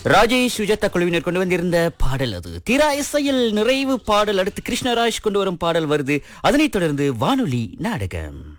ராஜேஷ் சுஜாதா குழுவினர் கொண்டு வந்திருந்த பாடல் அது. தீரா இசையில் நிறைவு பாடல். அடுத்து கிருஷ்ணராஜ் கொண்டு வரும் பாடல் வருது. அதனைத் தொடர்ந்து வானொலி நாடகம்.